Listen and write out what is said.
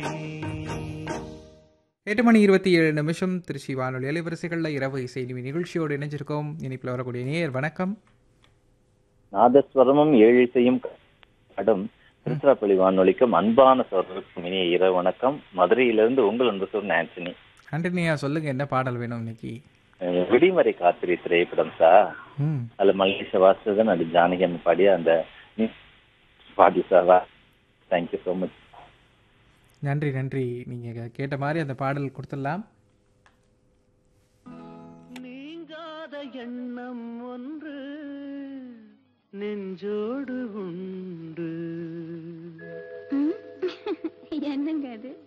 8:27 திருச்சி வானொலி அலைவரிசைகளில் இரவு இசை நிகழ்ச்சியோடு இணைஞ்சிருக்கோம். இனிப்பில் வரக்கூடிய நேயர் வணக்கம். நாதஸ்வரமும் ஏழிசையும் கடும் திருச்சிராப்பள்ளி வானொலிக்கும் அன்பான சோதருக்கும் இனிய இரவு வணக்கம். மதுரையிலிருந்து உங்கள் அன்பு சோர் ஆண்டனி. ஆண்டனியா, சொல்லுங்க, என்ன பாடல் வேணும் இன்னைக்கு? விடிமறை காத்திரி திரைப்படம் சார். அதுல மல்லேஷ வாசுதன் அது ஜானகி பாடிய அந்த பாடி சார். Thank you so much. நன்றி நன்றி. நீங்க கேட்ட மாதிரி அந்த பாடல் கொடுத்துடலாம். நீங்காத எண்ணம் ஒன்று நெஞ்சோடு உண்டு. என்னங்க அது?